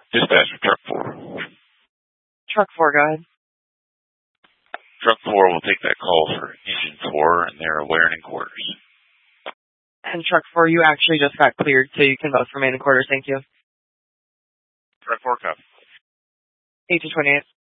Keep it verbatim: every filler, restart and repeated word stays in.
Dispatch for truck four. Truck four, go ahead. Truck four will take that call for engine four, and they're aware and in quarters. And truck four, you actually just got cleared, so you can both remain in quarters. Thank you. Truck four, copy. eighteen twenty-eight.